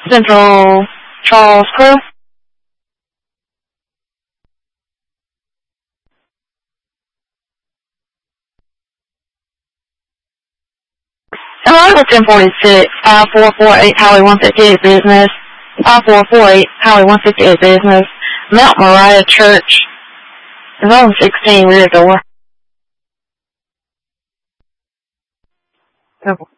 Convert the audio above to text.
Central Charles Crew. Hello, 1046, 5448 Highway 158 Business, 5448 Highway 158 Business, Mount Moriah Church, Zone 16, rear door.